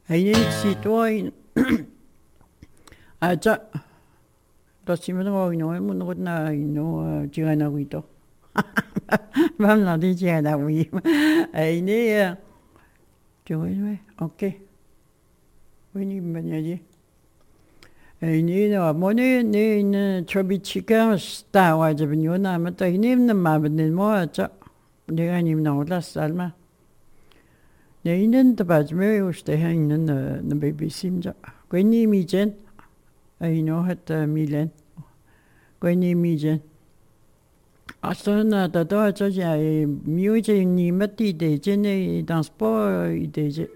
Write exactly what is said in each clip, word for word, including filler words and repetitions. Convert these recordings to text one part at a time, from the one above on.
Ayeniksi tuoin aja tosimeno ino mun na ino jiana wito. Mam na di jiana wi. Aine join okay. Wini manyaji. Aine no mone ne ne chobichika sta wa jabnyo na mata inem na mabne mo aja. 내가 님 나올라 살마. 내 있는 데 봐주면 요새 있는 너 베이비 심자. 괜히 미젠. I know 했다 밀렌. 괜히 미젠. 아서나 다도 저지 뮤직 니마티 데제네 단스포 이데제.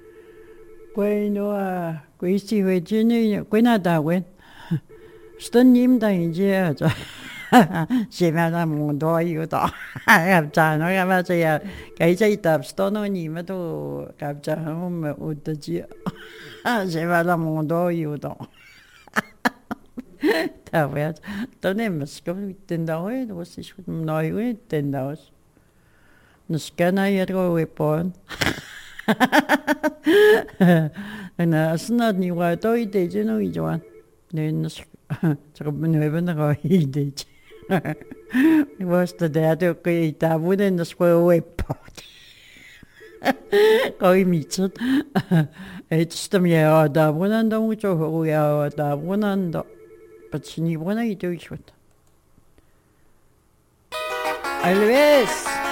괜노아 괜시 회제네 괜나다 괜. 스턴님다 이제 저 xem ra muốn đôi yêu đó gặp cha nó gặp cha ya cái chơi tập sto nó nhìn mà tu gặp cha không mà út chi xem ra muốn đôi yêu đó ta vậy tôi nem mà có tin đâu ấy tôi sẽ nói với tin đâu nó sẽ nói rồi với bọn anh snad ni wa tôi để cho nó ý cho nên nó chắc mình phải bên đó ý để Vasta 대학교 있다보는 스코어에 거의 미쳤. 에치스tam이야. 다보는 너무 좋고요. 다보는 더 버치니 보나 이도 있었다. 알베스.